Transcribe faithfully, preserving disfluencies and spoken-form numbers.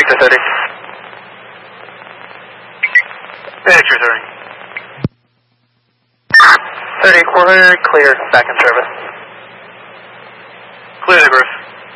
Victor thirty. Victor thirty. thirty, four hundred, clear, back in service. Clear the Griff.